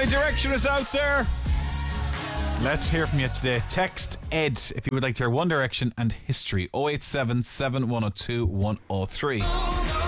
Any Direction is out there. Let's hear from you today. Text Ed if you would like to hear One Direction and history. 087 7102 103.